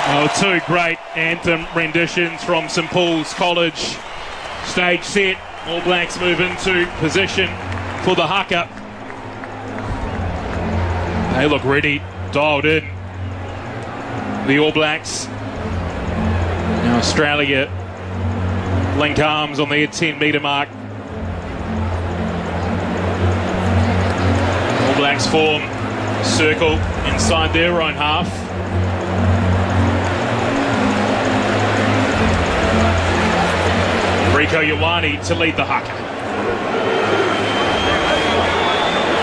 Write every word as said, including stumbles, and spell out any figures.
Oh, two great anthem renditions from St Paul's College. Stage set, All Blacks move into position for the haka. They look ready, dialed in. The All Blacks. Now Australia link arms on their ten metre mark. All Blacks form a circle inside their own half. Rieko Ioane to lead the haka.